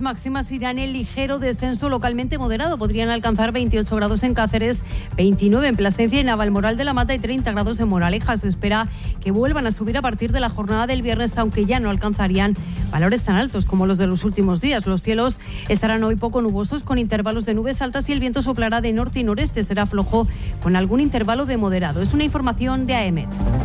Las máximas irán en ligero descenso, localmente moderado. Podrían alcanzar 28 grados en Cáceres, 29 en Plasencia y Navalmoral de la Mata y 30 grados en Moraleja. Se espera que vuelvan a subir a partir de la jornada del viernes, aunque ya no alcanzarían valores tan altos como los de los últimos días. Los cielos estarán hoy poco nubosos, con intervalos de nubes altas, y el viento soplará de norte y noreste. Será flojo con algún intervalo de moderado. Es una información de AEMET.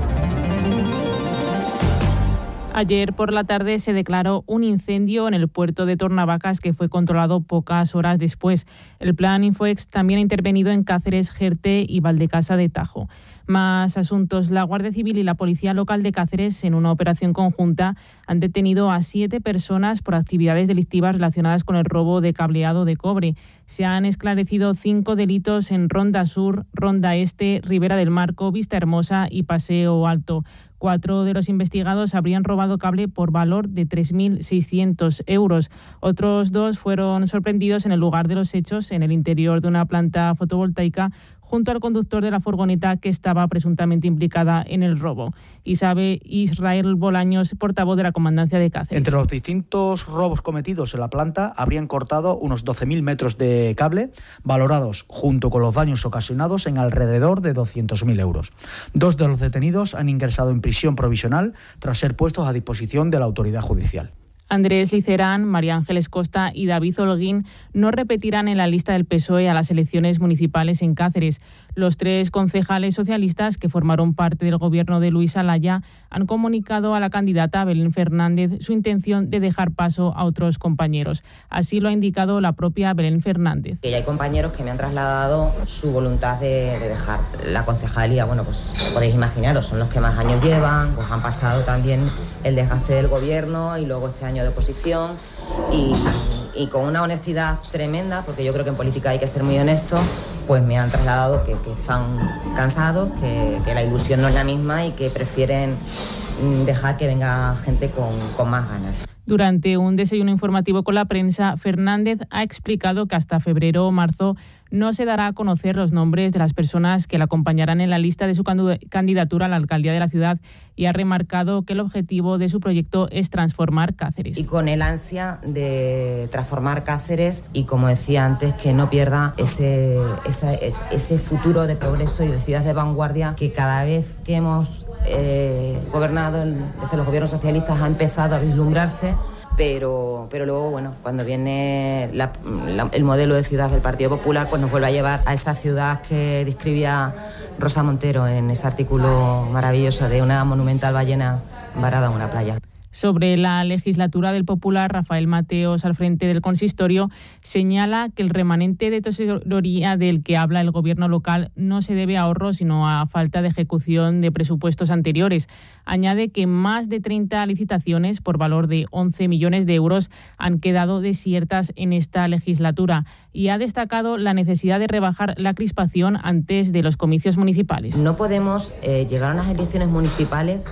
Ayer por la tarde se declaró un incendio en el puerto de Tornavacas, que fue controlado pocas horas después. El Plan Infoex también ha intervenido en Cáceres, Jerte y Valdecasa de Tajo. Más asuntos. La Guardia Civil y la Policía Local de Cáceres, en una operación conjunta, han detenido a 7 personas por actividades delictivas relacionadas con el robo de cableado de cobre. Se han esclarecido 5 delitos en Ronda Sur, Ronda Este, Ribera del Marco, Vista Hermosa y Paseo Alto. 4 de los investigados habrían robado cable por valor de 3.600 euros. Otros 2 fueron sorprendidos en el lugar de los hechos, en el interior de una planta fotovoltaica, junto al conductor de la furgoneta que estaba presuntamente implicada en el robo. Israel Bolaños, portavoz de la Comandancia de Cáceres. Entre los distintos robos cometidos en la planta, habrían cortado unos 12.000 metros de cable, valorados, junto con los daños ocasionados, en alrededor de 200.000 euros. 2 de los detenidos han ingresado en prisión provisional tras ser puestos a disposición de la autoridad judicial. Andrés Licerán, María Ángeles Costa y David Holguín no repetirán en la lista del PSOE a las elecciones municipales en Cáceres. Los 3 concejales socialistas que formaron parte del gobierno de Luis Alaya han comunicado a la candidata Belén Fernández su intención de dejar paso a otros compañeros. Así lo ha indicado la propia Belén Fernández. Que ya hay compañeros que me han trasladado su voluntad de dejar la concejalía. Bueno, pues podéis imaginaros, son los que más años llevan, pues han pasado también el desgaste del gobierno y luego este año de oposición, y con una honestidad tremenda, porque yo creo que en política hay que ser muy honesto, pues me han trasladado que están cansados, que la ilusión no es la misma y que prefieren dejar que venga gente con más ganas. Durante un desayuno informativo con la prensa, Fernández ha explicado que hasta febrero o marzo no se dará a conocer los nombres de las personas que la acompañarán en la lista de su candidatura a la alcaldía de la ciudad, y ha remarcado que el objetivo de su proyecto es transformar Cáceres. Y con el ansia de transformar Cáceres, y como decía antes, que no pierda ese futuro de progreso y de ciudad de vanguardia que cada vez que hemos gobernado desde los gobiernos socialistas ha empezado a vislumbrarse. Pero luego, bueno, cuando viene el modelo de ciudad del Partido Popular, pues nos vuelve a llevar a esa ciudad que describía Rosa Montero en ese artículo maravilloso de una monumental ballena varada en una playa. Sobre la legislatura del Popular, Rafael Mateos, al frente del consistorio, señala que el remanente de tesorería del que habla el gobierno local no se debe a ahorros, sino a falta de ejecución de presupuestos anteriores. Añade que más de 30 licitaciones por valor de 11 millones de euros han quedado desiertas en esta legislatura, y ha destacado la necesidad de rebajar la crispación antes de los comicios municipales. No podemos llegar a unas elecciones municipales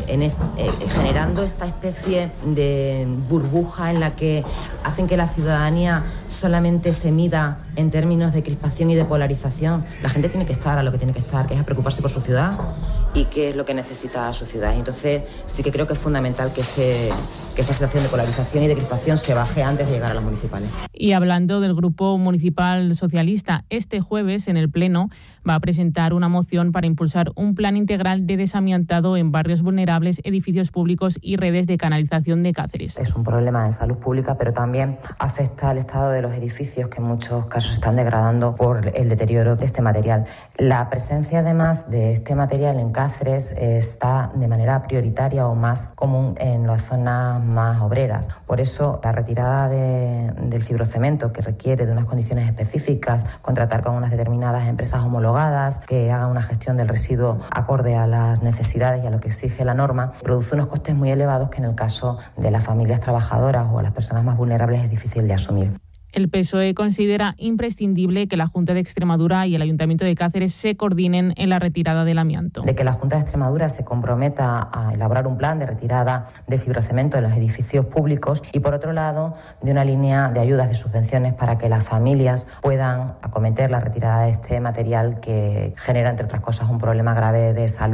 generando esta especie de burbuja en la que hacen que la ciudadanía solamente se mida en términos de crispación y de polarización. La gente tiene que estar a lo que tiene que estar, que es a preocuparse por su ciudad y qué es lo que necesita su ciudad. Entonces sí que creo que es fundamental que esta situación de polarización y de crispación se baje antes de llegar a las municipales. Y hablando del Grupo Municipal Socialista, este jueves en el Pleno va a presentar una moción para impulsar un plan integral de desamiantado en barrios vulnerables, edificios públicos y redes de canalización de Cáceres. Es un problema de salud pública, pero también afecta al estado de los edificios, que en muchos casos se están degradando por el deterioro de este material. La presencia, además, de este material en Cáceres está de manera prioritaria o más común en las zonas más obreras. Por eso, la retirada del fibrocemento, que requiere de unas condiciones específicas, contratar con unas determinadas empresas homologadas que hagan una gestión del residuo acorde a las necesidades y a lo que exige la norma, produce unos costes muy elevados que en el caso de las familias trabajadoras o las personas más vulnerables es difícil de asumir. El PSOE considera imprescindible que la Junta de Extremadura y el Ayuntamiento de Cáceres se coordinen en la retirada del amianto. De que la Junta de Extremadura se comprometa a elaborar un plan de retirada de fibrocemento en los edificios públicos, y por otro lado de una línea de ayudas, de subvenciones, para que las familias puedan acometer la retirada de este material que genera, entre otras cosas, un problema grave de salud.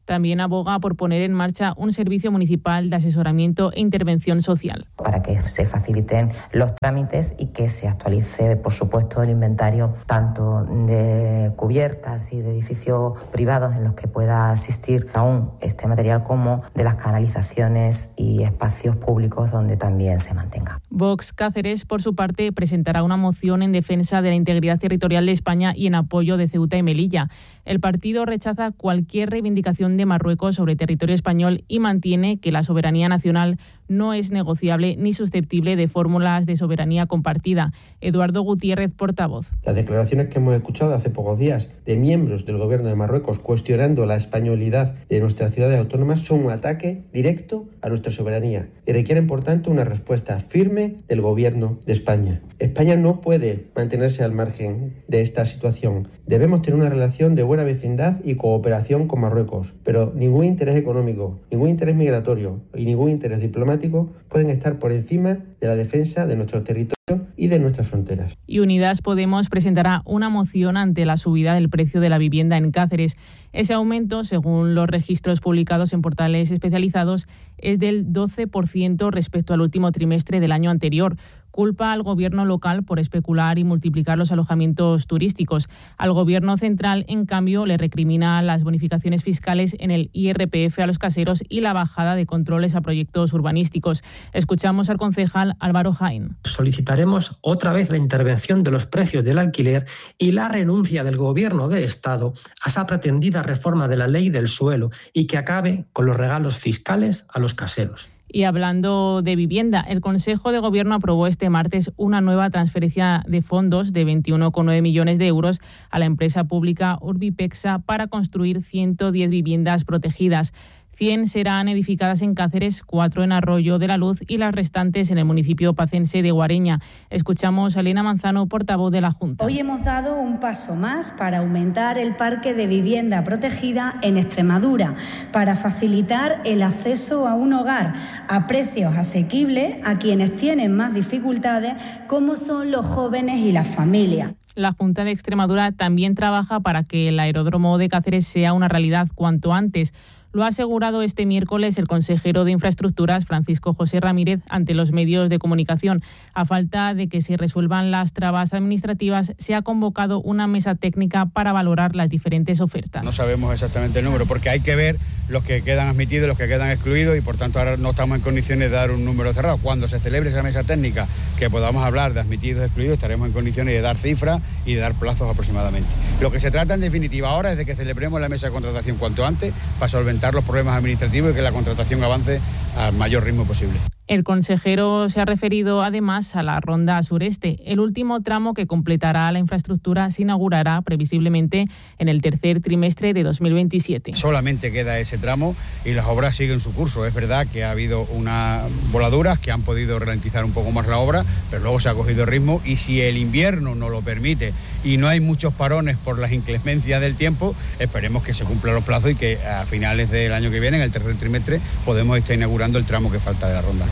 También aboga por poner en marcha un servicio municipal de asesoramiento e intervención social. Para que se faciliten los trámites y que se actualice, por supuesto, el inventario tanto de cubiertas y de edificios privados en los que pueda asistir aún este material, como de las canalizaciones y espacios públicos donde también se mantenga. Vox Cáceres, por su parte, presentará una moción en defensa de la integridad territorial de España y en apoyo de Ceuta y Melilla. El partido rechaza cualquier reivindicación de Marruecos sobre territorio español y mantiene que la soberanía nacional no es negociable ni susceptible de fórmulas de soberanía compartida. Eduardo Gutiérrez, portavoz. Las declaraciones que hemos escuchado hace pocos días de miembros del gobierno de Marruecos cuestionando la españolidad de nuestras ciudades autónomas son un ataque directo a nuestra soberanía y requieren, por tanto, una respuesta firme del gobierno de España. España no puede mantenerse al margen de esta situación. Debemos tener una relación de buena vecindad y cooperación con Marruecos, pero ningún interés económico, ningún interés migratorio y ningún interés diplomático pueden estar por encima de la defensa de nuestro territorio y de nuestras fronteras. Y Unidas Podemos presentará una moción ante la subida del precio de la vivienda en Cáceres. Ese aumento, según los registros publicados en portales especializados, es del 12% respecto al último trimestre del año anterior. Culpa al gobierno local por especular y multiplicar los alojamientos turísticos. Al gobierno central, en cambio, le recrimina las bonificaciones fiscales en el IRPF a los caseros y la bajada de controles a proyectos urbanísticos. Escuchamos al concejal Álvaro Jaén. Solicitaremos otra vez la intervención de los precios del alquiler y la renuncia del gobierno del Estado a esa pretendida reforma de la ley del suelo y que acabe con los regalos fiscales a los caseros. Y hablando de vivienda, el Consejo de Gobierno aprobó este martes una nueva transferencia de fondos de 21,9 millones de euros a la empresa pública Urbipexa para construir 110 viviendas protegidas. 100 serán edificadas en Cáceres, 4 en Arroyo de la Luz y las restantes en el municipio pacense de Guareña. Escuchamos a Elena Manzano, portavoz de la Junta. Hoy hemos dado un paso más para aumentar el parque de vivienda protegida en Extremadura, para facilitar el acceso a un hogar a precios asequibles a quienes tienen más dificultades, como son los jóvenes y las familias. La Junta de Extremadura también trabaja para que el aeródromo de Cáceres sea una realidad cuanto antes. Lo ha asegurado este miércoles el consejero de Infraestructuras, Francisco José Ramírez, ante los medios de comunicación. A falta de que se resuelvan las trabas administrativas, se ha convocado una mesa técnica para valorar las diferentes ofertas. No sabemos exactamente el número, porque hay que ver los que quedan admitidos, los que quedan excluidos, y por tanto ahora no estamos en condiciones de dar un número cerrado. Cuando se celebre esa mesa técnica, que podamos hablar de admitidos y excluidos, estaremos en condiciones de dar cifras y de dar plazos aproximadamente. Lo que se trata en definitiva ahora es de que celebremos la mesa de contratación cuanto antes para solventar los problemas administrativos y que la contratación avance al mayor ritmo posible. El consejero se ha referido además a la Ronda Sureste. El último tramo que completará la infraestructura se inaugurará previsiblemente en el tercer trimestre de 2027. Solamente queda ese tramo y las obras siguen su curso. Es verdad que ha habido unas voladuras que han podido ralentizar un poco más la obra, pero luego se ha cogido ritmo, y si el invierno nos lo permite y no hay muchos parones por las inclemencias del tiempo, esperemos que se cumplan los plazos y que a finales del año que viene, en el tercer trimestre, podemos estar inaugurando el tramo que falta de la ronda.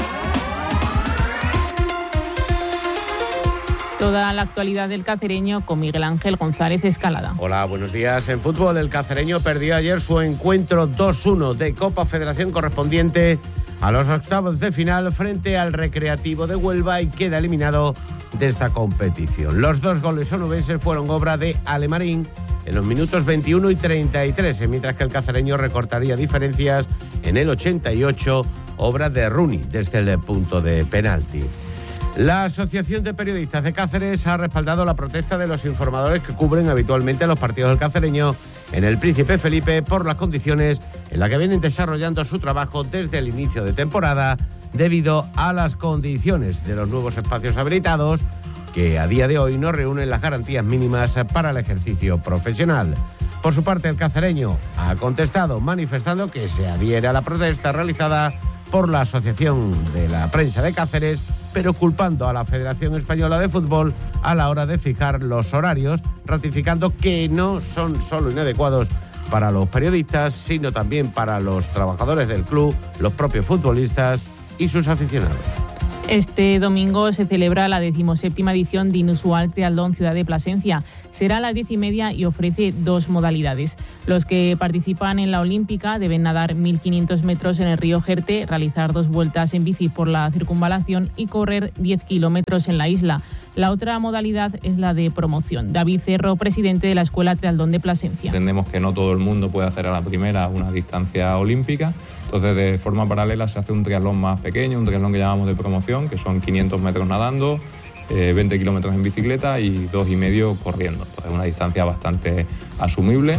Toda la actualidad del cacereño con Miguel Ángel González Escalada. Hola, buenos días. En fútbol, el cacereño perdió ayer su encuentro 2-1 de Copa Federación correspondiente a los octavos de final frente al Recreativo de Huelva y queda eliminado de esta competición. Los 2 goles onubenses fueron obra de Alemarín en los minutos 21 y 33, mientras que el cacereño recortaría diferencias en el 88, obra de Rooney desde el punto de penalti. La Asociación de Periodistas de Cáceres ha respaldado la protesta de los informadores que cubren habitualmente los partidos del cacereño en el Príncipe Felipe por las condiciones en las que vienen desarrollando su trabajo desde el inicio de temporada, debido a las condiciones de los nuevos espacios habilitados que a día de hoy no reúnen las garantías mínimas para el ejercicio profesional. Por su parte, el cacereño ha contestado manifestando que se adhiere a la protesta realizada por la Asociación de la Prensa de Cáceres, pero culpando a la Federación Española de Fútbol a la hora de fijar los horarios, ratificando que no son solo inadecuados para los periodistas, sino también para los trabajadores del club, los propios futbolistas y sus aficionados. Este domingo se celebra la 17ª edición de Inusual Triatlón Ciudad de Plasencia. Será a las 10:30 y ofrece 2 modalidades. Los que participan en la olímpica deben nadar 1.500 metros en el río Jerte, realizar 2 vueltas en bici por la circunvalación y correr 10 kilómetros en la isla. La otra modalidad es la de promoción. David Cerro, presidente de la Escuela Triatlón de Plasencia. Entendemos que no todo el mundo puede hacer a la primera una distancia olímpica, entonces de forma paralela se hace un triatlón más pequeño, un triatlón que llamamos de promoción, que son 500 metros nadando, 20 kilómetros en bicicleta y 2,5 corriendo. Entonces, una distancia bastante asumible.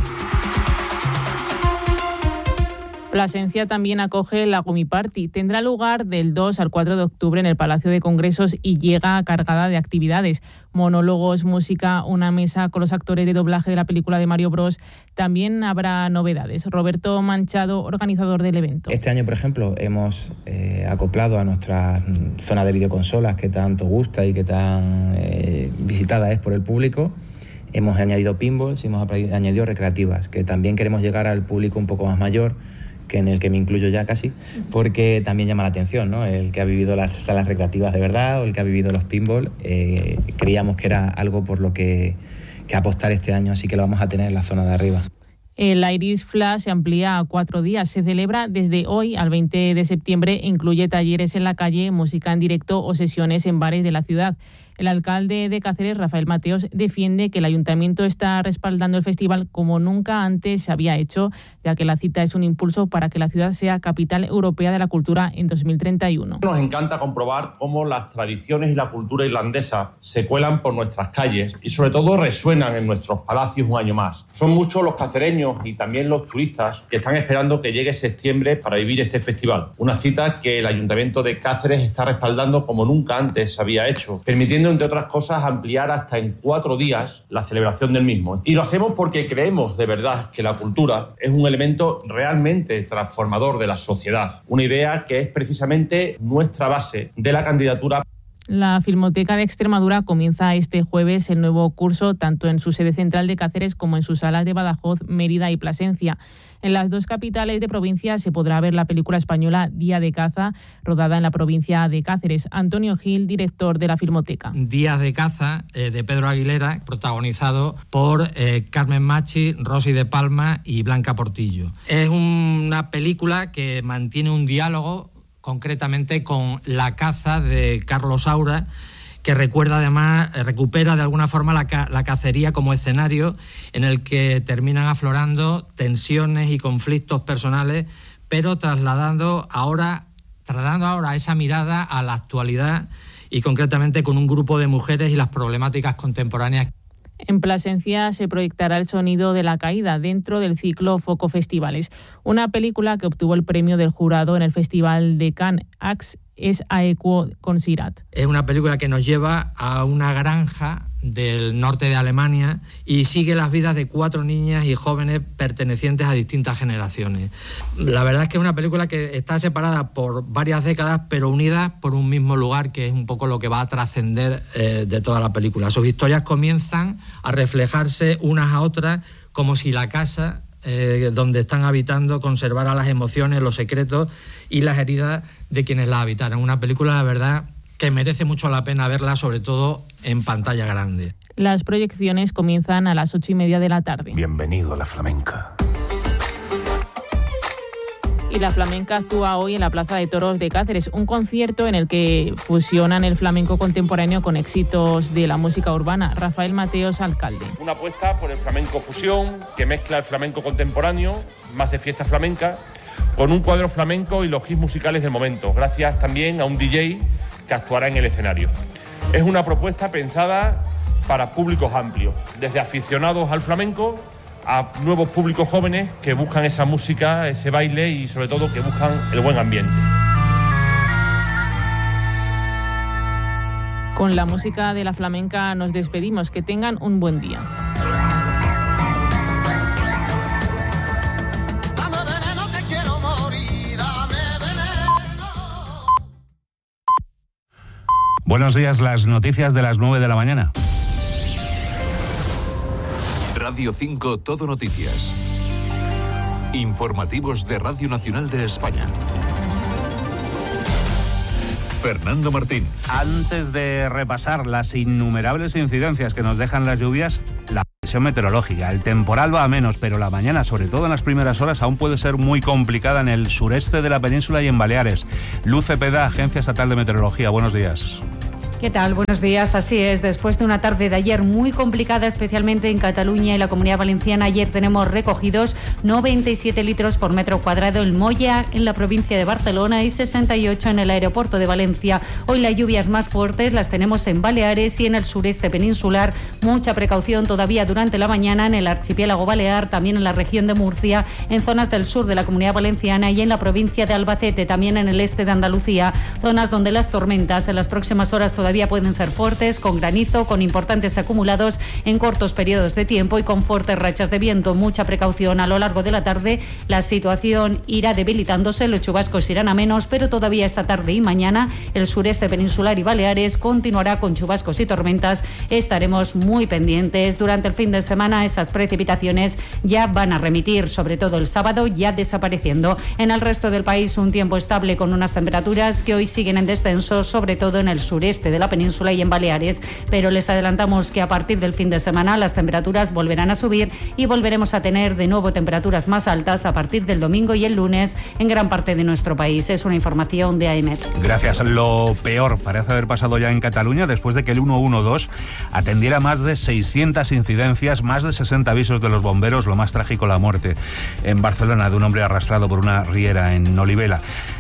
Plasencia también acoge la Gumi Party. Tendrá lugar del 2 al 4 de octubre en el Palacio de Congresos y llega cargada de actividades. Monólogos, música, una mesa con los actores de doblaje de la película de Mario Bros. También habrá novedades. Roberto Manchado, organizador del evento. Este año, por ejemplo, hemos acoplado a nuestra zona de videoconsolas que tanto gusta y que tan visitada es por el público. Hemos añadido pinballs y hemos añadido recreativas, que también queremos llegar al público un poco más mayor, que en el que me incluyo ya casi, porque también llama la atención, ¿no? El que ha vivido las salas recreativas de verdad o el que ha vivido los pinball, creíamos que era algo por lo que apostar este año, así que lo vamos a tener en la zona de arriba. El Iris Flash se amplía a 4 días. Se celebra desde hoy al 20 de septiembre e incluye talleres en la calle, música en directo o sesiones en bares de la ciudad. El alcalde de Cáceres, Rafael Mateos, defiende que el ayuntamiento está respaldando el festival como nunca antes se había hecho, ya que la cita es un impulso para que la ciudad sea capital europea de la cultura en 2031. Nos encanta comprobar cómo las tradiciones y la cultura irlandesa se cuelan por nuestras calles y sobre todo resuenan en nuestros palacios un año más. Son muchos los cacereños y también los turistas que están esperando que llegue septiembre para vivir este festival. Una cita que el Ayuntamiento de Cáceres está respaldando como nunca antes se había hecho, permitiendo, entre otras cosas, ampliar hasta en 4 días la celebración del mismo. Y lo hacemos porque creemos de verdad que la cultura es un elemento realmente transformador de la sociedad. Una idea que es precisamente nuestra base de la candidatura. La Filmoteca de Extremadura comienza este jueves el nuevo curso, tanto en su sede central de Cáceres como en sus salas de Badajoz, Mérida y Plasencia. En las 2 capitales de provincia se podrá ver la película española Día de caza, rodada en la provincia de Cáceres. Antonio Gil, director de la Filmoteca. Día de caza, de Pedro Aguilera, protagonizado por Carmen Machi, Rosy de Palma y Blanca Portillo. Es una película que mantiene un diálogo concretamente con La caza de Carlos Saura, que recupera de alguna forma la cacería como escenario en el que terminan aflorando tensiones y conflictos personales, pero trasladando ahora esa mirada a la actualidad y concretamente con un grupo de mujeres y las problemáticas contemporáneas. En Plasencia se proyectará El sonido de la caída dentro del ciclo Foco Festivales, una película que obtuvo el premio del jurado en el Festival de Cannes. Ax es aequo considerat. Es una película que nos lleva a una granja del norte de Alemania y sigue las vidas de 4 niñas y jóvenes pertenecientes a distintas generaciones. La verdad es que es una película que está separada por varias décadas, pero unidas por un mismo lugar, que es un poco lo que va a trascender de toda la película. Sus historias comienzan a reflejarse unas a otras, como si la casa donde están habitando conservara las emociones, los secretos y las heridas de quienes la habitaron. Una película, la verdad, que merece mucho la pena verla, sobre todo en pantalla grande. Las proyecciones comienzan a las 8:30 de la tarde. Bienvenido a la flamenca. Y la flamenca actúa hoy en la Plaza de Toros de Cáceres, un concierto en el que fusionan el flamenco contemporáneo con éxitos de la música urbana. Rafael Mateos, alcalde. Una apuesta por el flamenco fusión, que mezcla el flamenco contemporáneo, más de fiesta flamenca, con un cuadro flamenco y los hits musicales del momento, gracias también a un DJ que actuará en el escenario. Es una propuesta pensada para públicos amplios, desde aficionados al flamenco a nuevos públicos jóvenes que buscan esa música, ese baile y sobre todo que buscan el buen ambiente. Con la música de la flamenca nos despedimos. Que tengan un buen día. Buenos días, las noticias de las 9 de la mañana. Radio 5 Todo Noticias. Informativos de Radio Nacional de España. Fernando Martín. Antes de repasar las innumerables incidencias que nos dejan las lluvias, la previsión meteorológica. El temporal va a menos, pero la mañana, sobre todo en las primeras horas, aún puede ser muy complicada en el sureste de la península y en Baleares. Luz Cepeda, Agencia Estatal de Meteorología. Buenos días. ¿Qué tal? Buenos días. Así es, después de una tarde de ayer muy complicada, especialmente en Cataluña y la Comunidad Valenciana, ayer tenemos recogidos 97 litros por metro cuadrado en Moya, en la provincia de Barcelona, y 68 en el aeropuerto de Valencia. Hoy las lluvias más fuertes las tenemos en Baleares y en el sureste peninsular. Mucha precaución todavía durante la mañana en el archipiélago balear, también en la región de Murcia, en zonas del sur de la Comunidad Valenciana y en la provincia de Albacete, también en el este de Andalucía, zonas donde las tormentas en las próximas horas todavía pueden ser fuertes, con granizo, con importantes acumulados en cortos periodos de tiempo y con fuertes rachas de viento. Mucha precaución a lo largo de la tarde. La situación irá debilitándose, los chubascos irán a menos, pero todavía esta tarde y mañana el sureste peninsular y Baleares continuará con chubascos y tormentas. Estaremos muy pendientes. Durante el fin de semana esas precipitaciones ya van a remitir, sobre todo el sábado, ya desapareciendo. En el resto del país un tiempo estable con unas temperaturas que hoy siguen en descenso, sobre todo en el sureste de la península y en Baleares, pero les adelantamos que a partir del fin de semana las temperaturas volverán a subir y volveremos a tener de nuevo temperaturas más altas a partir del domingo y el lunes en gran parte de nuestro país. Es una información de AEMET. Gracias. Lo peor parece haber pasado ya en Cataluña después de que el 112 atendiera más de 600 incidencias, más de 60 avisos de los bomberos, lo más trágico, la muerte en Barcelona de un hombre arrastrado por una riera en Olivella.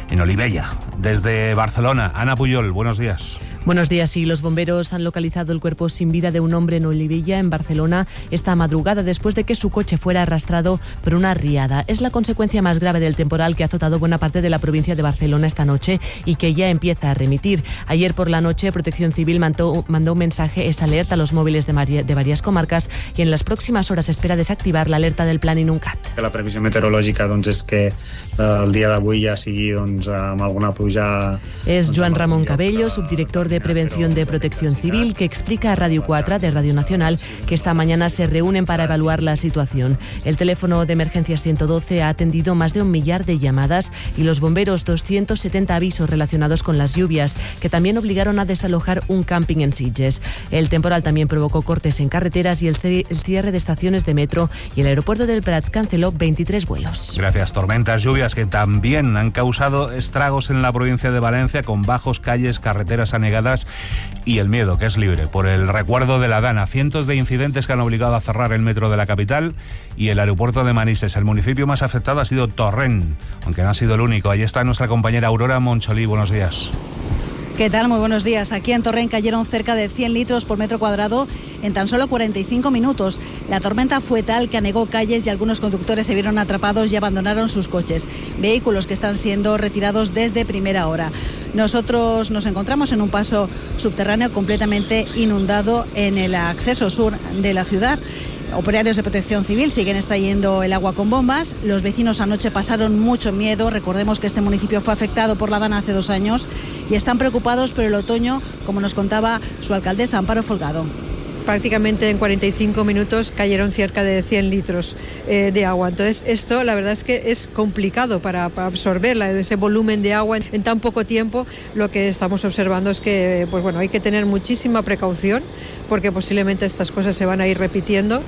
Desde Barcelona, Ana Puyol, buenos días. Buenos días. Sí, los bomberos han localizado el cuerpo sin vida de un hombre en Olivella, en Barcelona, esta madrugada después de que su coche fuera arrastrado por una riada. Es la consecuencia más grave del temporal que ha azotado buena parte de la provincia de Barcelona esta noche y que ya empieza a remitir. Ayer por la noche, Protección Civil mandó un mensaje, esa alerta a los móviles de varias comarcas, y en las próximas horas espera desactivar la alerta del Plan Inuncat. La previsió meteorològica és que el dia d'avui ja sigui amb alguna pluja. Es Joan Ramón Cabello, subdirector de Prevención de Protección Civil, que explica a Radio 4 de Radio Nacional que esta mañana se reúnen para evaluar la situación. El teléfono de emergencias 112 ha atendido más de 1 millar de llamadas y los bomberos 270 avisos relacionados con las lluvias, que también obligaron a desalojar un camping en Sitges. El temporal también provocó cortes en carreteras y el cierre de estaciones de metro, y el aeropuerto del Prat canceló 23 vuelos. Gracias. Tormentas, lluvias que también han causado estragos en la provincia de Valencia, con bajos, calles, carreteras anegadas y el miedo, que es libre, por el recuerdo de la Dana. Cientos de incidentes que han obligado a cerrar el metro de la capital y el aeropuerto de Manises. El municipio más afectado ha sido Torrent, aunque no ha sido el único. Ahí está nuestra compañera Aurora Moncholí. Buenos días. ¿Qué tal? Muy buenos días. Aquí en Torrent cayeron cerca de 100 litros por metro cuadrado en tan solo 45 minutos. La tormenta fue tal que anegó calles y algunos conductores se vieron atrapados y abandonaron sus coches. Vehículos que están siendo retirados desde primera hora. Nosotros nos encontramos en un paso subterráneo completamente inundado en el acceso sur de la ciudad. Operarios de Protección Civil siguen extrayendo el agua con bombas. Los vecinos anoche pasaron mucho miedo. Recordemos que este municipio fue afectado por la Dana hace 2 años y están preocupados por el otoño, como nos contaba su alcaldesa, Amparo Folgado. Prácticamente en 45 minutos cayeron cerca de 100 litros de agua. Entonces esto la verdad es que es complicado para absorber ese volumen de agua en tan poco tiempo. Lo que estamos observando es que hay que tener muchísima precaución, porque posiblemente estas cosas se van a ir repitiendo.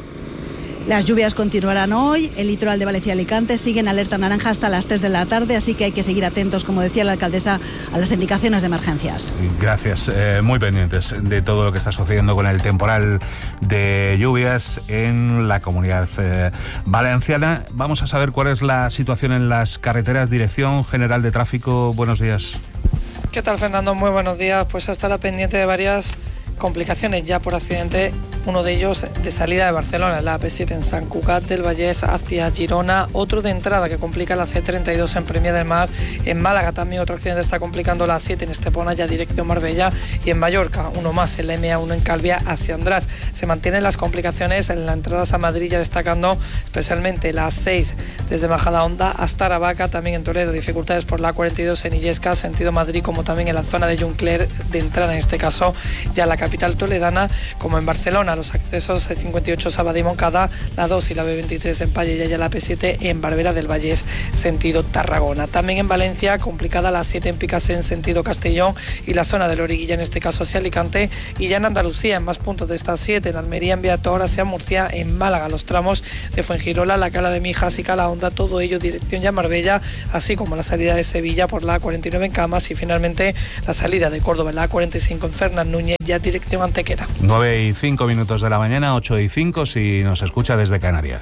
Las lluvias continuarán hoy. El litoral de Valencia y Alicante sigue en alerta naranja hasta las 3 de la tarde, así que hay que seguir atentos, como decía la alcaldesa, a las indicaciones de emergencias. Gracias. Muy pendientes de todo lo que está sucediendo con el temporal de lluvias en la comunidad valenciana. Vamos a saber cuál es la situación en las carreteras. Dirección General de Tráfico, buenos días. ¿Qué tal, Fernando? Muy buenos días. Pues estará pendiente de varias complicaciones ya por accidente, uno de ellos de salida de Barcelona, la AP7 en Sant Cugat del Vallès hacia Girona, otro de entrada que complica la C32 en Premià del Mar, en Málaga también otro accidente está complicando la A7 en Estepona ya dirección Marbella, y en Mallorca uno más en la MA1 en Calvia hacia András. Se mantienen las complicaciones en las entradas a Madrid, ya destacando especialmente la A6 desde Majadahonda hasta Aravaca, también en Toledo dificultades por la A42 en Illescas sentido Madrid, como también en la zona de Juncler de entrada, en este caso ya la capital toledana, como en Barcelona. los accesos C58 Sabadell Moncada, la 2 y la B23 en Palla y la P7 en Barbera del Vallés, sentido Tarragona. También en Valencia, complicada la 7 en Picasen, sentido Castellón, y la zona de Loriguilla, en este caso hacia Alicante, y ya en Andalucía, en más puntos de estas 7, en Almería, en Beator, hacia Murcia, en Málaga, los tramos de Fuengirola, la Cala de Mijas y Calahonda, todo ello dirección ya Marbella, así como la salida de Sevilla por la A49 en Camas, y finalmente la salida de Córdoba, la A45 en Fernán Núñez, ya dirección Antequera. 9:05 de la mañana, 8:05 si nos escucha desde Canarias.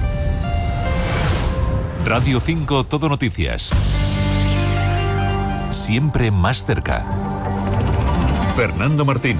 Radio 5 Todo Noticias. Siempre más cerca. Fernando Martín.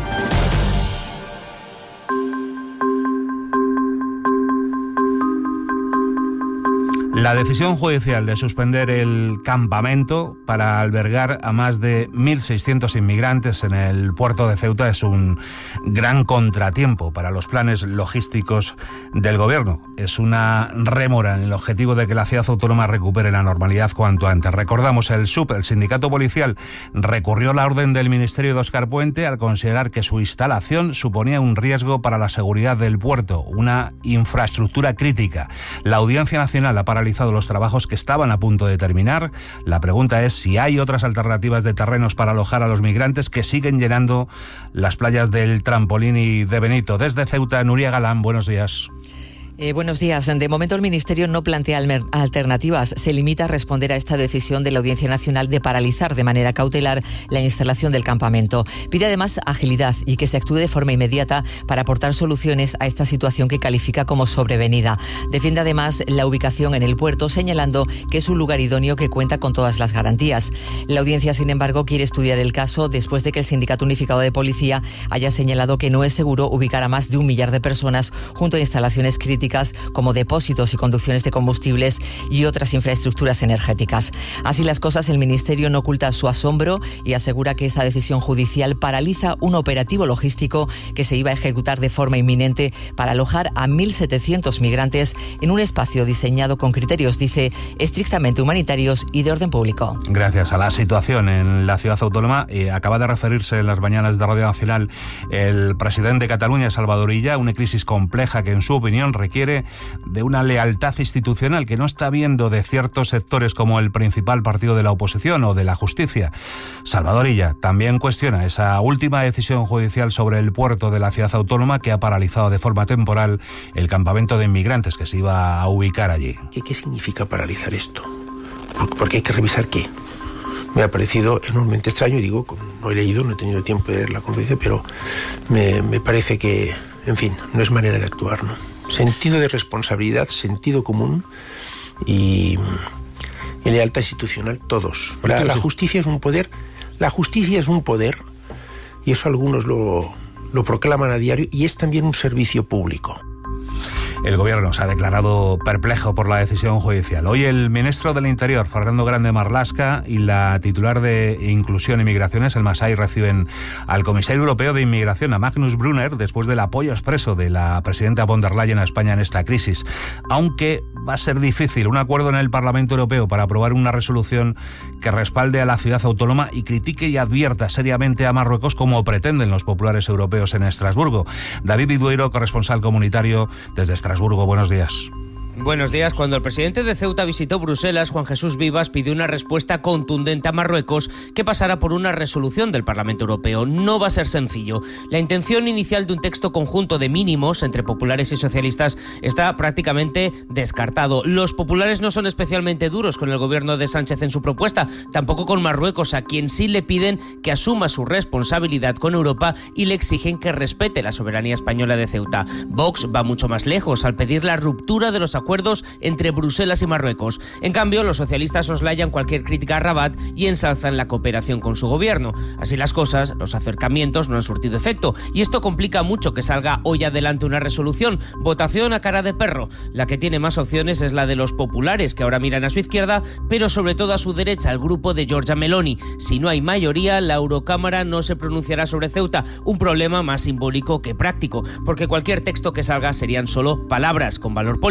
La decisión judicial de suspender el campamento para albergar a más de 1.600 inmigrantes en el puerto de Ceuta es un gran contratiempo para los planes logísticos del Gobierno. Es una rémora en el objetivo de que la ciudad autónoma recupere la normalidad cuanto antes. Recordamos, el SUP, el sindicato policial, recurrió a la orden del Ministerio de Óscar Puente al considerar que su instalación suponía un riesgo para la seguridad del puerto, una infraestructura crítica. La Audiencia Nacional ha paralizado los trabajos que estaban a punto de terminar. La pregunta es si hay otras alternativas de terrenos para alojar a los migrantes que siguen llenando las playas del Trampolín y de Benito. Desde Ceuta, Nuria Galán, buenos días. Buenos días. De momento el Ministerio no plantea alternativas. Se limita a responder a esta decisión de la Audiencia Nacional de paralizar de manera cautelar la instalación del campamento. Pide además agilidad y que se actúe de forma inmediata para aportar soluciones a esta situación que califica como sobrevenida. Defiende además la ubicación en el puerto, señalando que es un lugar idóneo que cuenta con todas las garantías. La Audiencia, sin embargo, quiere estudiar el caso después de que el Sindicato Unificado de Policía haya señalado que no es seguro ubicar a más de 1 millar de personas junto a instalaciones críticas como depósitos y conducciones de combustibles y otras infraestructuras energéticas. Así las cosas, el Ministerio no oculta su asombro y asegura que esta decisión judicial paraliza un operativo logístico que se iba a ejecutar de forma inminente para alojar a 1.700 migrantes en un espacio diseñado con criterios, dice, estrictamente humanitarios y de orden público. Gracias a la situación en la ciudad autónoma, acaba de referirse en las mañanas de Radio Nacional el presidente de Cataluña, Salvador Illa, una crisis compleja que en su opinión requiere de una lealtad institucional que no está viendo de ciertos sectores como el principal partido de la oposición o de la justicia. Salvador Illa también cuestiona esa última decisión judicial sobre el puerto de la ciudad autónoma que ha paralizado de forma temporal el campamento de inmigrantes que se iba a ubicar allí. ¿Qué significa paralizar esto? Porque hay que revisar qué. Me ha parecido enormemente extraño, digo, no he leído, no he tenido tiempo de leer la conferencia, pero me parece que, en fin, no es manera de actuar, ¿no? Sentido de responsabilidad, sentido común y lealtad institucional, todos. La justicia es un poder, y eso algunos lo proclaman a diario, y es también un servicio público. El Gobierno se ha declarado perplejo por la decisión judicial. Hoy el ministro del Interior, Fernando Grande Marlaska, y la titular de Inclusión y Migraciones, el Masai, reciben al comisario europeo de Inmigración, a Magnus Brunner, después del apoyo expreso de la presidenta von der Leyen a España en esta crisis. Aunque va a ser difícil un acuerdo en el Parlamento Europeo para aprobar una resolución que respalde a la ciudad autónoma y critique y advierta seriamente a Marruecos como pretenden los populares europeos en Estrasburgo. David Vidueiro, corresponsal comunitario desde Estrasburgo. Buenos días. Buenos días. Cuando el presidente de Ceuta visitó Bruselas, Juan Jesús Vivas pidió una respuesta contundente a Marruecos que pasara por una resolución del Parlamento Europeo. No va a ser sencillo. La intención inicial de un texto conjunto de mínimos entre populares y socialistas está prácticamente descartado. Los populares no son especialmente duros con el gobierno de Sánchez en su propuesta, tampoco con Marruecos, a quien sí le piden que asuma su responsabilidad con Europa y le exigen que respete la soberanía española de Ceuta. Vox va mucho más lejos al pedir la ruptura de los acuerdos entre Bruselas y Marruecos. En cambio, los socialistas soslayan cualquier crítica a Rabat y ensalzan la cooperación con su gobierno. Así las cosas, los acercamientos no han surtido efecto y esto complica mucho que salga hoy adelante una resolución. Votación a cara de perro. La que tiene más opciones es la de los populares, que ahora miran a su izquierda, pero sobre todo a su derecha, el grupo de Giorgia Meloni. Si no hay mayoría, la Eurocámara no se pronunciará sobre Ceuta, un problema más simbólico que práctico, porque cualquier texto que salga serían solo palabras con valor político.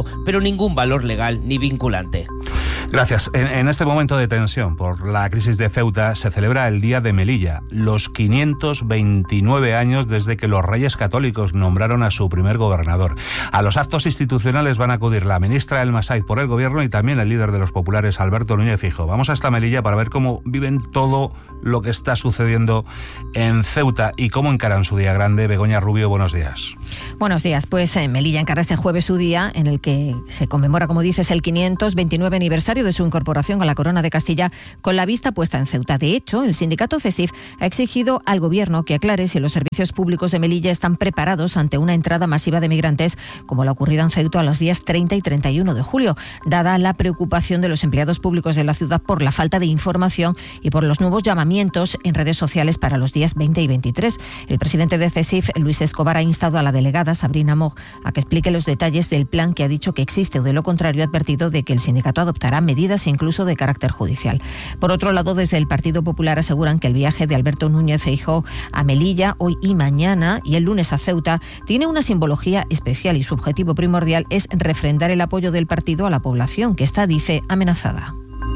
pero ningún valor legal ni vinculante. Gracias. En este momento de tensión por la crisis de Ceuta se celebra el Día de Melilla, los 529 años desde que los Reyes Católicos nombraron a su primer gobernador. A los actos institucionales van a acudir la ministra Elma Said por el Gobierno y también el líder de los populares, Alberto Núñez Feijóo. Vamos hasta Melilla para ver cómo viven todo lo que está sucediendo en Ceuta y cómo encaran su día grande. Begoña Rubio, buenos días. Buenos días. Pues Melilla encara este jueves su día en el que se conmemora, como dices, el 529 aniversario de su incorporación a la Corona de Castilla, con la vista puesta en Ceuta. De hecho, el sindicato CESIF ha exigido al Gobierno que aclare si los servicios públicos de Melilla están preparados ante una entrada masiva de migrantes como la ocurrida en Ceuta a los días 30 y 31 de julio, dada la preocupación de los empleados públicos de la ciudad por la falta de información y por los nuevos llamamientos en redes sociales para los días 20 y 23. El presidente de CESIF, Luis Escobar, ha instado a la delegada Sabrina Mog a que explique los detalles del plan que ha dicho que existe, o de lo contrario ha advertido de que el sindicato adoptará medidas incluso de carácter judicial. Por otro lado, desde el Partido Popular aseguran que el viaje de Alberto Núñez Feijóo a Melilla hoy y mañana y el lunes a Ceuta tiene una simbología especial y su objetivo primordial es refrendar el apoyo del partido a la población que está, dice, amenazada.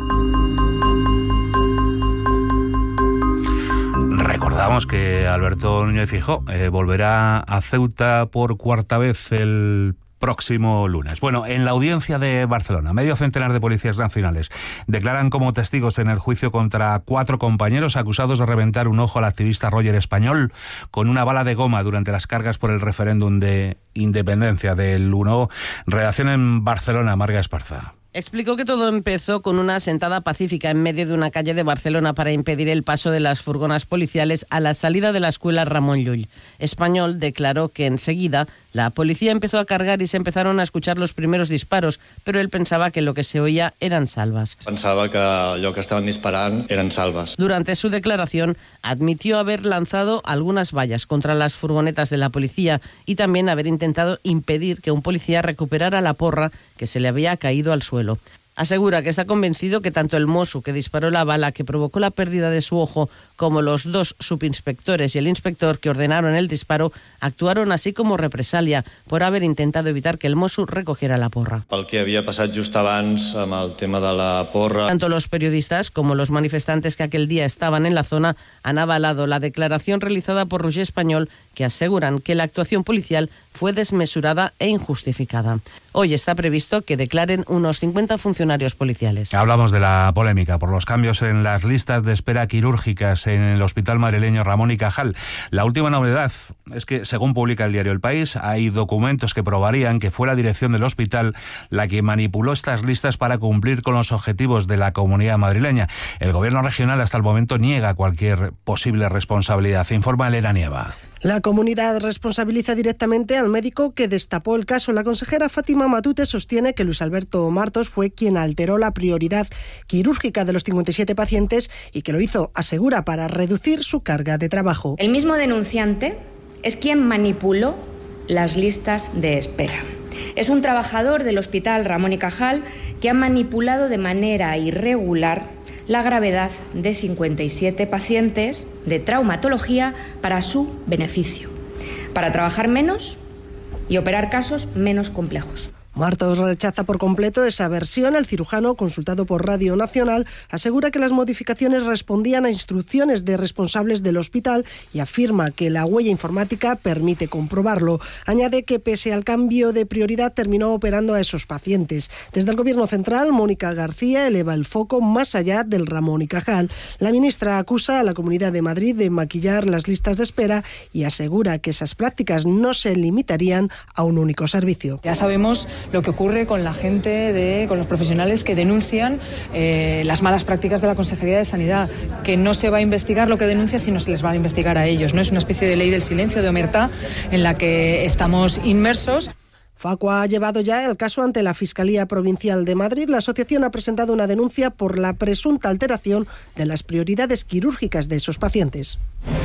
Recordamos que Alberto Núñez Feijóo volverá a Ceuta por cuarta vez el próximo lunes. Bueno, en la audiencia de Barcelona, medio centenar de policías nacionales declaran como testigos en el juicio contra 4 compañeros acusados de reventar un ojo al activista Roger Español con una bala de goma durante las cargas por el referéndum de independencia del 1. Redacción en Barcelona, Marga Esparza. Explicó que todo empezó con una sentada pacífica en medio de una calle de Barcelona para impedir el paso de las furgonas policiales a la salida de la escuela Ramon Llull. Español declaró que enseguida la policía empezó a cargar y se empezaron a escuchar los primeros disparos, pero él pensaba que lo que se oía eran salvas. Pensaba que allò que estaban disparant eran salvas. Durante su declaración admitió haber lanzado algunas vallas contra las furgonetas de la policía y también haber intentado impedir que un policía recuperara la porra que se le había caído al suelo. Asegura que está convencido que tanto el mosso que disparó la bala que provocó la pérdida de su ojo como los 2 subinspectores y el inspector que ordenaron el disparo actuaron así como represalia por haber intentado evitar que el mosso recogiera la porra. Pel que havia passat just abans amb el tema de la porra. Tanto los periodistas como los manifestantes que aquel día estaban en la zona han avalado la declaración realizada por Roger Español, que aseguran que la actuación policial fue desmesurada e injustificada. Hoy está previsto que declaren unos 50 funcionarios policiales. Hablamos de la polémica por los cambios en las listas de espera quirúrgicas en el hospital madrileño Ramón y Cajal. La última novedad es que, según publica el diario El País, hay documentos que probarían que fue la dirección del hospital la que manipuló estas listas para cumplir con los objetivos de la comunidad madrileña. El gobierno regional hasta el momento niega cualquier posible responsabilidad. Informa Elena Nieva. La comunidad responsabiliza directamente al médico que destapó el caso. La consejera Fátima Matute sostiene que Luis Alberto Martos fue quien alteró la prioridad quirúrgica de los 57 pacientes y que lo hizo, asegura, para reducir su carga de trabajo. El mismo denunciante es quien manipuló las listas de espera. Es un trabajador del Hospital Ramón y Cajal que ha manipulado de manera irregular la gravedad de 57 pacientes de traumatología para su beneficio, para trabajar menos y operar casos menos complejos. Martos rechaza por completo esa versión. El cirujano, consultado por Radio Nacional, asegura que las modificaciones respondían a instrucciones de responsables del hospital y afirma que la huella informática permite comprobarlo. Añade que pese al cambio de prioridad terminó operando a esos pacientes. Desde el Gobierno central, Mónica García eleva el foco más allá del Ramón y Cajal. La ministra acusa a la Comunidad de Madrid de maquillar las listas de espera y asegura que esas prácticas no se limitarían a un único servicio. Ya sabemos lo que ocurre con la gente, con los profesionales que denuncian las malas prácticas de la Consejería de Sanidad, que no se va a investigar lo que denuncia, sino se les va a investigar a ellos. No es una especie de ley del silencio, de omertá, en la que estamos inmersos. Facua ha llevado ya el caso ante la Fiscalía Provincial de Madrid. La asociación ha presentado una denuncia por la presunta alteración de las prioridades quirúrgicas de esos pacientes.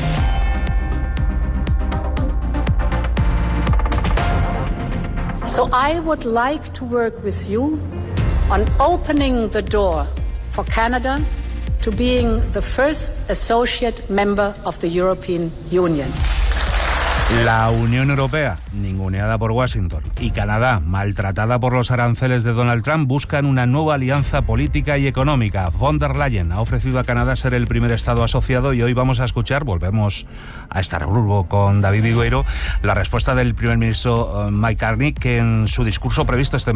So I would like to work with you on opening the door for Canada to being the first associate member of the European Union. La Unión Europea, ninguneada por Washington, y Canadá, maltratada por los aranceles de Donald Trump, buscan una nueva alianza política y económica. Von der Leyen ha ofrecido a Canadá ser el primer Estado asociado y hoy vamos a escuchar, volvemos a Estrasburgo con David Higueiro, la respuesta del primer ministro Mike Carney, que en su discurso previsto este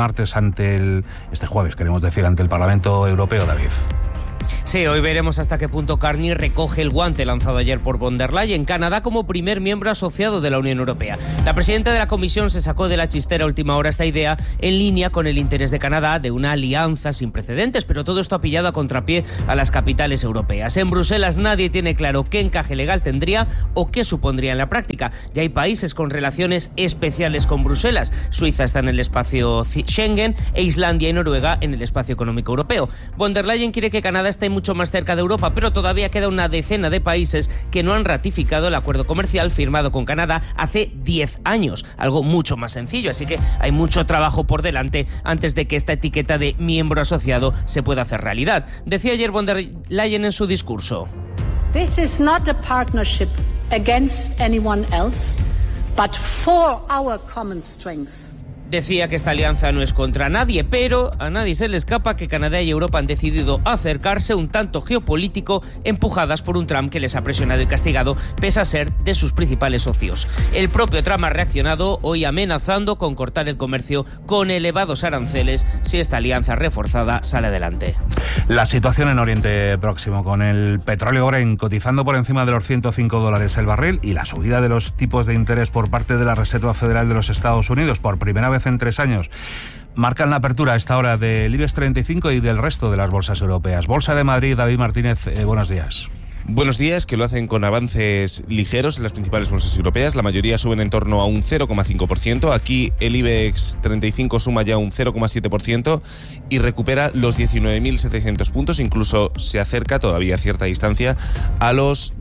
jueves, queremos decir, ante el Parlamento Europeo, David. Sí, hoy veremos hasta qué punto Carney recoge el guante lanzado ayer por von der Leyen. Canadá como primer miembro asociado de la Unión Europea. La presidenta de la Comisión se sacó de la chistera a última hora esta idea en línea con el interés de Canadá de una alianza sin precedentes, pero todo esto ha pillado a contrapié a las capitales europeas. En Bruselas nadie tiene claro qué encaje legal tendría o qué supondría en la práctica. Ya hay países con relaciones especiales con Bruselas. Suiza está en el espacio Schengen e Islandia y Noruega en el espacio económico europeo. Von der Leyen quiere que Canadá esté mucho más cerca de Europa, pero todavía queda una decena de países que no han ratificado el acuerdo comercial firmado con Canadá hace 10 años, algo mucho más sencillo, así que hay mucho trabajo por delante antes de que esta etiqueta de miembro asociado se pueda hacer realidad. Decía ayer von der Leyen en su discurso: This is not a partnership against anyone else, but for our common strength. Decía que esta alianza no es contra nadie, pero a nadie se le escapa que Canadá y Europa han decidido acercarse un tanto geopolítico, empujadas por un Trump que les ha presionado y castigado, pese a ser de sus principales socios. El propio Trump ha reaccionado hoy amenazando con cortar el comercio con elevados aranceles si esta alianza reforzada sale adelante. La situación en Oriente Próximo, con el petróleo Brent cotizando por encima de los $105 el barril y la subida de los tipos de interés por parte de la Reserva Federal de los Estados Unidos por primera vez en 3 años, marcan la apertura a esta hora del IBEX 35 y del resto de las bolsas europeas. Bolsa de Madrid, David Martínez, buenos días. Buenos días, que lo hacen con avances ligeros en las principales bolsas europeas. La mayoría suben en torno a un 0,5%. Aquí el IBEX 35 suma ya un 0,7% y recupera los 19.700 puntos. Incluso se acerca todavía a cierta distancia a los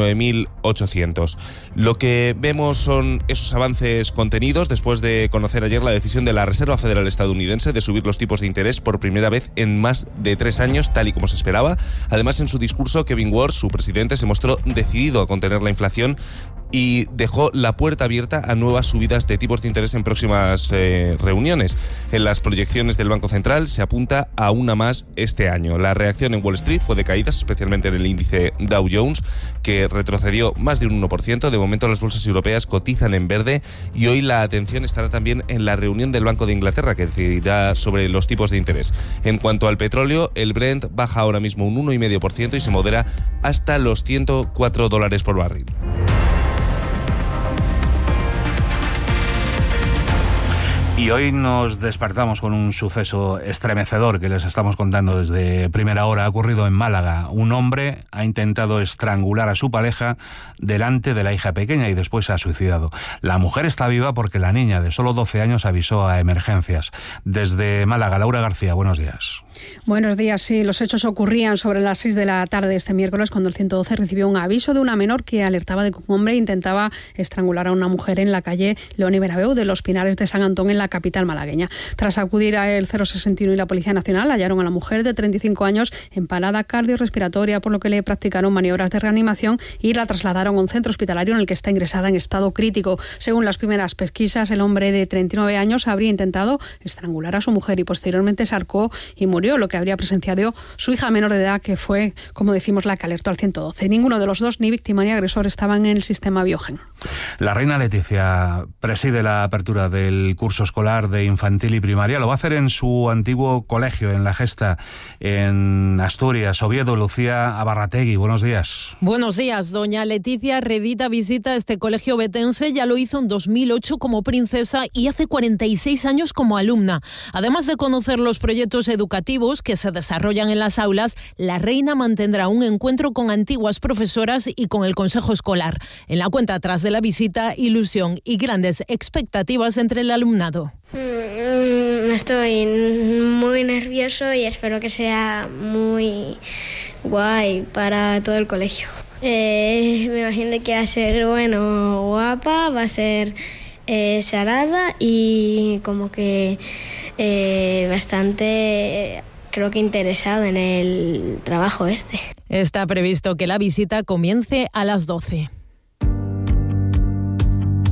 19.800. Lo que vemos son esos avances contenidos después de conocer ayer la decisión de la Reserva Federal estadounidense de subir los tipos de interés por primera vez en más de 3 años, tal y como se esperaba. Además, en su discurso, Kevin Warsh, su presidente, se mostró decidido a contener la inflación y dejó la puerta abierta a nuevas subidas de tipos de interés en próximas reuniones. En las proyecciones del Banco Central se apunta a una más este año. La reacción en Wall Street fue de caídas, especialmente en el índice Dow Jones, que retrocedió más de un 1%. De momento las bolsas europeas cotizan en verde y hoy la atención estará también en la reunión del Banco de Inglaterra, que decidirá sobre los tipos de interés. En cuanto al petróleo, el Brent baja ahora mismo un 1,5% y se modera hasta los $104 por barril. Y hoy nos despertamos con un suceso estremecedor que les estamos contando desde primera hora. Ha ocurrido en Málaga. Un hombre ha intentado estrangular a su pareja delante de la hija pequeña y después se ha suicidado. La mujer está viva porque la niña de solo 12 años avisó a emergencias. Desde Málaga, Laura García, buenos días. Buenos días, sí. Los hechos ocurrían sobre las 6 de la tarde este miércoles cuando el 112 recibió un aviso de una menor que alertaba de que un hombre intentaba estrangular a una mujer en la calle León y Bernabéu de los Pinares de San Antón en la capital malagueña. Tras acudir a el 061 y la Policía Nacional, hallaron a la mujer de 35 años en parada cardiorrespiratoria, por lo que le practicaron maniobras de reanimación y la trasladaron a un centro hospitalario en el que está ingresada en estado crítico. Según las primeras pesquisas, el hombre de 39 años habría intentado estrangular a su mujer y posteriormente se ahorcó y murió, lo que habría presenciado su hija menor de edad, que fue, como decimos, la que alertó al 112. Ninguno de los dos, ni víctima ni agresor, estaban en el sistema Biogen. La reina Leticia preside la apertura del curso escolar de infantil y primaria. Lo va a hacer en su antiguo colegio, en La Gesta, en Asturias. Oviedo, Lucía Abarrategui, buenos días. Buenos días. Doña Leticia Redita visita este colegio betense. Ya lo hizo en 2008 como princesa y hace 46 años como alumna. Además de conocer los proyectos educativos que se desarrollan en las aulas, la reina mantendrá un encuentro con antiguas profesoras y con el consejo escolar. En la cuenta atrás de la visita, ilusión y grandes expectativas entre el alumnado. Estoy muy nervioso y espero que sea muy guay para todo el colegio. Me imagino que va a ser, guapa, va a ser salada y como que bastante, creo que interesado en el trabajo este. Está previsto que la visita comience a las 12.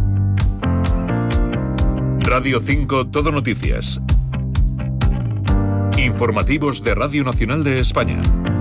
Radio 5 Todo Noticias. Informativos de Radio Nacional de España.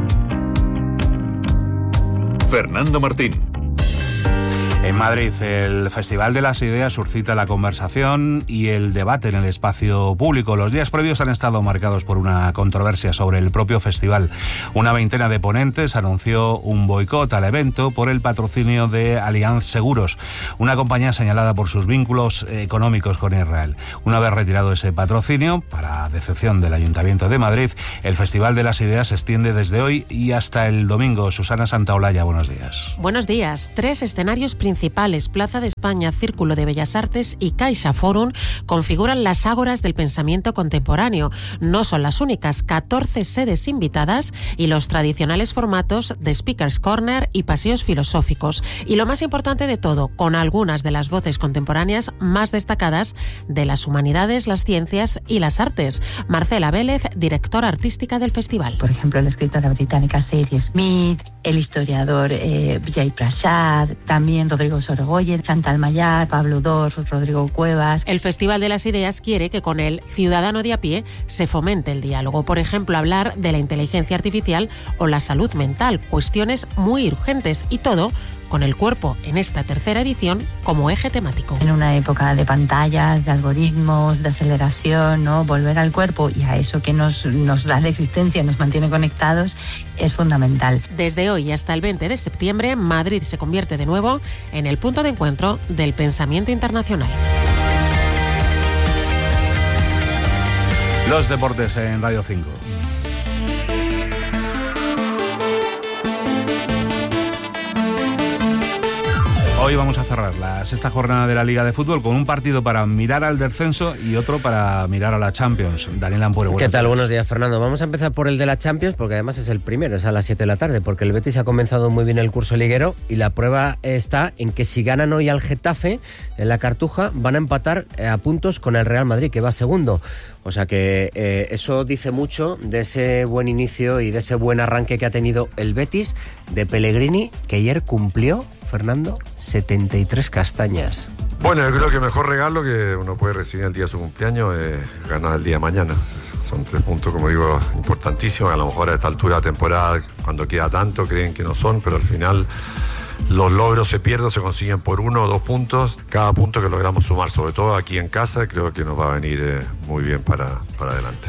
Fernando Martín. En Madrid, el Festival de las Ideas suscita la conversación y el debate en el espacio público. Los días previos han estado marcados por una controversia sobre el propio festival. Una veintena de ponentes anunció un boicot al evento por el patrocinio de Allianz Seguros, una compañía señalada por sus vínculos económicos con Israel. Una vez retirado ese patrocinio, para decepción del Ayuntamiento de Madrid, el Festival de las Ideas se extiende desde hoy y hasta el domingo. Susana Santaolalla, buenos días. Buenos días. 3 escenarios principales, Plaza de España, Círculo de Bellas Artes y Caixa Forum, configuran las ágoras del pensamiento contemporáneo. No son las únicas, 14 sedes invitadas y los tradicionales formatos de Speakers Corner y paseos filosóficos. Y lo más importante de todo, con algunas de las voces contemporáneas más destacadas de las humanidades, las ciencias y las artes. Marcela Vélez, directora artística del festival. Por ejemplo, la escritora británica Sadie Smith, el historiador Vijay Prasad, también Rodrigo Sorogoyen, Chantal Mayar, Pablo Dors, Rodrigo Cuevas. El Festival de las Ideas quiere que con el ciudadano de a pie se fomente el diálogo. Por ejemplo, hablar de la inteligencia artificial o la salud mental, cuestiones muy urgentes, y todo con el cuerpo en esta tercera edición como eje temático. En una época de pantallas, de algoritmos, de aceleración, ¿no? Volver al cuerpo y a eso que nos da la existencia, nos mantiene conectados, es fundamental. Desde hoy hasta el 20 de septiembre, Madrid se convierte de nuevo en el punto de encuentro del pensamiento internacional. Los deportes en Radio 5. Hoy vamos a cerrar la sexta jornada de la Liga de Fútbol con un partido para mirar al descenso y otro para mirar a la Champions. Daniel Ampuero. ¿Qué tal? Buenos días, Fernando. Vamos a empezar por el de la Champions, porque además es el primero, es a las 7 de la tarde, porque el Betis ha comenzado muy bien el curso liguero y la prueba está en que si ganan hoy al Getafe en la Cartuja, van a empatar a puntos con el Real Madrid, que va segundo. O sea que eso dice mucho de ese buen inicio y de ese buen arranque que ha tenido el Betis de Pellegrini, que ayer cumplió, Fernando, 73 castañas. Bueno, yo creo que el mejor regalo que uno puede recibir el día de su cumpleaños es ganar el día de mañana. Son 3 puntos, como digo, importantísimos. A lo mejor a esta altura de temporada, cuando queda tanto, creen que no son, pero al final los logros se pierden, se consiguen por 1 o 2 puntos. Cada punto que logramos sumar, sobre todo aquí en casa, creo que nos va a venir muy bien para adelante.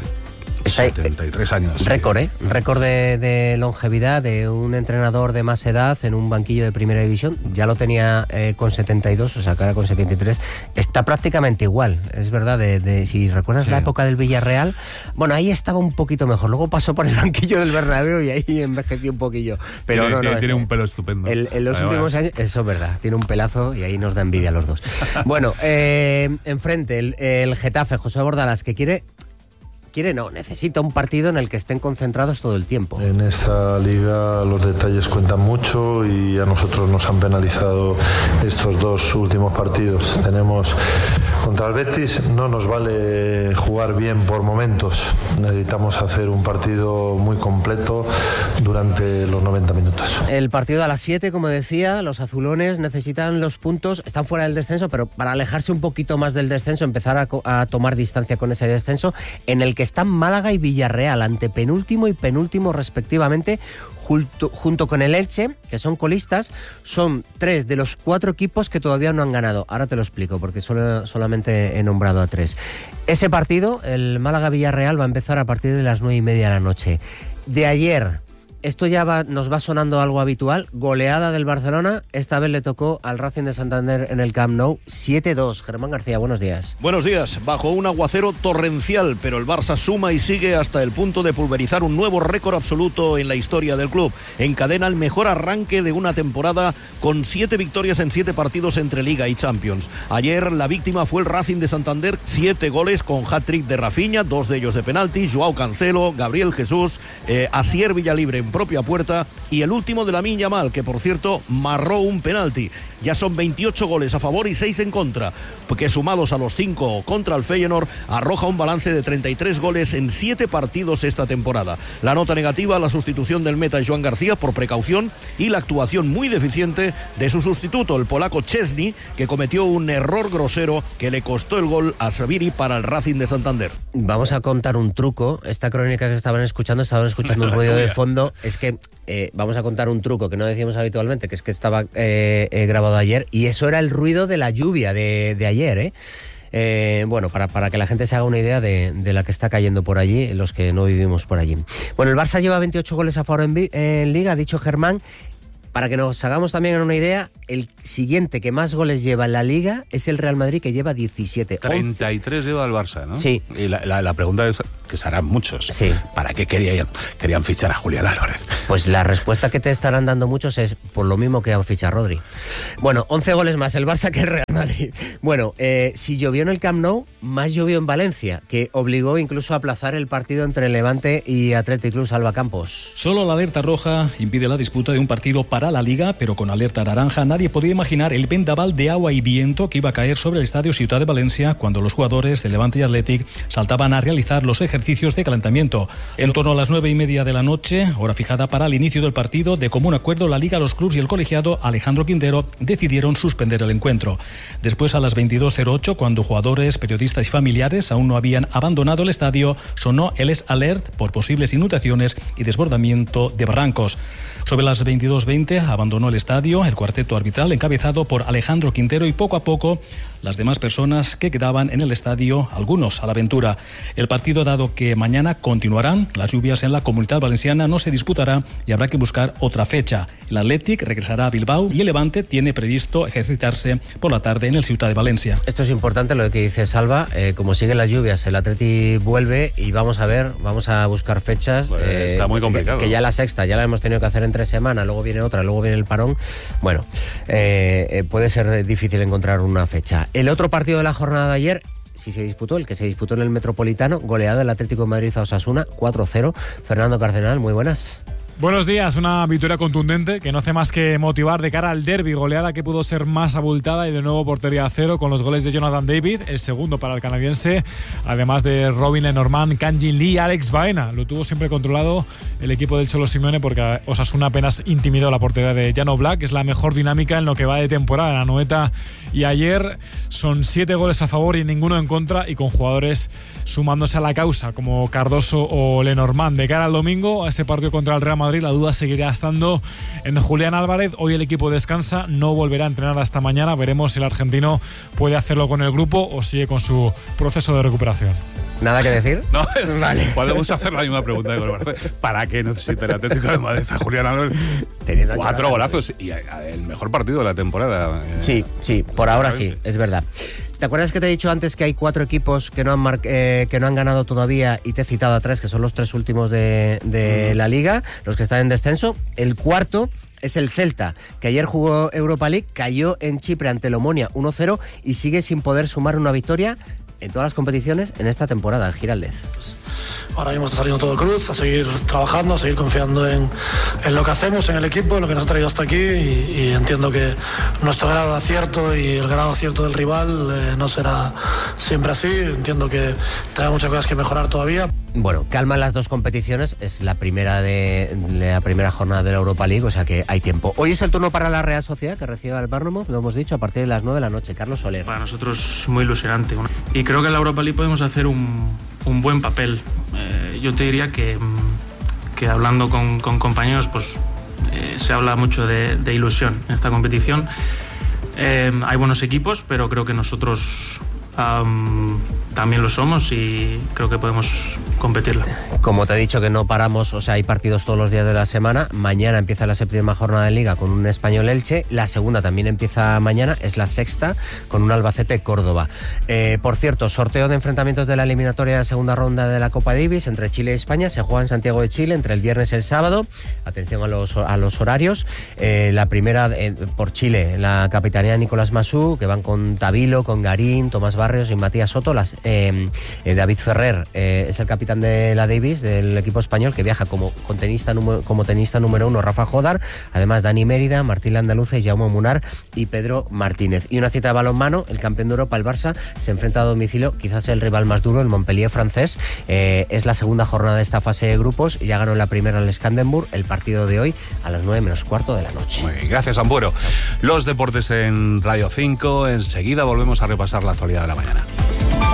73 años. Récord, ¿eh? Récord de longevidad de un entrenador de más edad en un banquillo de primera división. Ya lo tenía con 72, o sea, que ahora con 73. Está prácticamente igual, es verdad. Si recuerdas la época del Villarreal, bueno, ahí estaba un poquito mejor. Luego pasó por el banquillo del Bernabéu y ahí envejeció un poquillo. Pero tiene un pelo estupendo. En los últimos años, eso es verdad, tiene un pelazo y ahí nos da envidia a los dos. Bueno, enfrente el Getafe, José Bordalás, que necesita un partido en el que estén concentrados todo el tiempo. En esta liga los detalles cuentan mucho y a nosotros nos han penalizado estos 2 últimos partidos. Tenemos contra el Betis, no nos vale jugar bien por momentos. Necesitamos hacer un partido muy completo durante los 90 minutos. El partido a las 7, como decía, los azulones necesitan los puntos, están fuera del descenso, pero para alejarse un poquito más del descenso, empezar a tomar distancia con ese descenso, en el que están Málaga y Villarreal, antepenúltimo y penúltimo respectivamente, junto con el Elche, que son colistas. Son 3 de los 4 equipos que todavía no han ganado. Ahora te lo explico, porque solamente he nombrado a 3. Ese partido, el Málaga-Villarreal, va a empezar a partir de las 9:30 de la noche. De ayer, esto ya nos va sonando algo habitual, goleada del Barcelona, esta vez le tocó al Racing de Santander en el Camp Nou, 7-2. Germán García, buenos días. Buenos días. Bajo un aguacero torrencial, pero el Barça suma y sigue hasta el punto de pulverizar un nuevo récord absoluto en la historia del club. Encadena el mejor arranque de una temporada con 7 victorias en 7 partidos entre Liga y Champions. Ayer la víctima fue el Racing de Santander, 7 goles con hat-trick de Rafinha, 2 de ellos de penalti, Joao Cancelo, Gabriel Jesús, Asier Villalibre en propia puerta, y el último de Lamine Yamal, que por cierto marró un penalti. Ya son 28 goles a favor y 6 en contra, que sumados a los 5 contra el Feyenoord arroja un balance de 33 goles en 7 partidos esta temporada. La nota negativa, la sustitución del meta Joan García por precaución y la actuación muy deficiente de su sustituto, el polaco Szczesny, que cometió un error grosero que le costó el gol a Saviri para el Racing de Santander. Vamos a contar un truco. Esta crónica que estaban escuchando un ruido de fondo. Es que vamos a contar un truco que no decimos habitualmente, que es que estaba grabado ayer, y eso era el ruido de la lluvia de ayer, bueno, para que la gente se haga una idea de la que está cayendo por allí, los que no vivimos por allí. Bueno, el Barça lleva 28 goles a favor en Liga, ha dicho Germán. Para que nos hagamos también una idea, el siguiente que más goles lleva en la Liga es el Real Madrid, que lleva 17. 33 lleva el Barça, ¿no? Sí. Y la pregunta es, que serán muchos, sí, ¿para qué querían fichar a Julián Álvarez? Pues la respuesta que te estarán dando muchos es por lo mismo que han fichado a Rodri. Bueno, 11 goles más el Barça que el Real Madrid. Bueno, si llovió en el Camp Nou, más llovió en Valencia, que obligó incluso a aplazar el partido entre Levante y Athletic Club Salvacampos. Solo la alerta roja impide la disputa de un partido para la Liga, pero con alerta naranja nadie podía imaginar el vendaval de agua y viento que iba a caer sobre el estadio Ciutat de Valencia cuando los jugadores de Levante y Athletic saltaban a realizar los ejercicios de calentamiento. En torno a las 9:30 de la noche, hora fijada para el inicio del partido, de común acuerdo la Liga, los clubs y el colegiado Alejandro Quintero decidieron suspender el encuentro. Después, a las 22:08, cuando jugadores, periodistas y familiares aún no habían abandonado el estadio, sonó el alert por posibles inundaciones y desbordamiento de barrancos. Sobre las 22:20 abandonó el estadio el cuarteto arbitral encabezado por Alejandro Quintero y poco a poco las demás personas que quedaban en el estadio, algunos a la aventura. El partido, dado que mañana continuarán las lluvias en la Comunidad Valenciana, no se disputará y habrá que buscar otra fecha. El Athletic regresará a Bilbao y el Levante tiene previsto ejercitarse por la tarde en el Ciutat de Valencia. Esto es importante lo que dice Salva, como siguen las lluvias, el Athletic vuelve y vamos a buscar fechas. Pues está muy complicado. Que ya la sexta, ya la hemos tenido que hacer en 3 semanas, luego viene otra, luego viene el parón. Bueno, puede ser difícil encontrar una fecha. El otro partido de la jornada de ayer, sí se disputó, el que se disputó en el Metropolitano, goleada del Atlético de Madrid a Osasuna, 4-0. Fernando Cardenal, muy buenas. Buenos días, una victoria contundente que no hace más que motivar de cara al derbi, goleada que pudo ser más abultada y de nuevo portería a 0 con los goles de Jonathan David, el segundo para el canadiense, además de Robin Lenormand, Kang-Jin Lee y Alex Baena. Lo tuvo siempre controlado el equipo del Cholo Simeone porque Osasuna apenas intimidó la portería de Jan Oblak. Es la mejor dinámica en lo que va de temporada en Anoeta, y ayer son 7 goles a favor y ninguno en contra, y con jugadores sumándose a la causa como Cardoso o Lenormand. De cara al domingo, a ese partido contra el Real Madrid, la duda seguirá estando en Julián Álvarez. Hoy el equipo descansa, no volverá a entrenar hasta mañana. Veremos si el argentino puede hacerlo con el grupo o sigue con su proceso de recuperación. ¿Nada que decir? No, vale. Podemos hacer la misma pregunta de Barcelona. ¿Para qué necesita el Atlético de Madrid a Julián Álvarez? 4 golazos y el mejor partido de la temporada. Sí, por ahora sí, es verdad. ¿Te acuerdas que te he dicho antes que hay 4 equipos que no han ganado todavía, y te he citado a 3, que son los 3 últimos de la Liga, los que están en descenso? El cuarto es el Celta, que ayer jugó Europa League, cayó en Chipre ante el Omonia 1-0 y sigue sin poder sumar una victoria en todas las competiciones en esta temporada, Giraldez. Ahora mismo está saliendo todo cruz, a seguir trabajando, a seguir confiando en lo que hacemos, en el equipo, en lo que nos ha traído hasta aquí, y entiendo que nuestro grado de acierto y el grado de acierto del rival no será siempre así. Entiendo que tenemos muchas cosas que mejorar todavía. Bueno, calma en las 2 competiciones, es la primera jornada de la Europa League, o sea que hay tiempo. Hoy es el turno para la Real Sociedad, que recibe al Bournemouth, lo hemos dicho, a partir de las 9 de la noche. Carlos Soler. Para nosotros muy ilusionante, y creo que en la Europa League podemos hacer un buen papel. Yo te diría que hablando con compañeros, pues se habla mucho de ilusión en esta competición. Hay buenos equipos, pero creo que nosotros también lo somos y creo que podemos competirla. Como te he dicho que no paramos, o sea, hay partidos todos los días de la semana. Mañana empieza la 7ª jornada de Liga con un Español Elche. La segunda también empieza mañana, es la 6ª, con un Albacete Córdoba. Por cierto, sorteo de enfrentamientos de la eliminatoria de la segunda ronda de la Copa Davis entre Chile y España. Se juega en Santiago de Chile entre el viernes y el sábado. Atención a los horarios. La primera por Chile, la capitanía Nicolás Masú, que van con Tabilo, con Garín, Tomás Vázquez, Barrios y Matías Soto. David Ferrer es el capitán de la Davis, del equipo español, que viaja como tenista número 1 Rafa Jodar, además Dani Mérida, Martín Landaluce, Jaume Munar y Pedro Martínez. Y una cita de balonmano, el campeón de Europa, el Barça, se enfrenta a domicilio, quizás el rival más duro, el Montpellier francés. Es la segunda jornada de esta fase de grupos y ya ganó la primera al Skanderborg. El partido de hoy a las 9 menos cuarto de la noche. Muy bien, gracias, Ampuero. Los deportes en Radio 5, enseguida volvemos a repasar la actualidad de la mañana.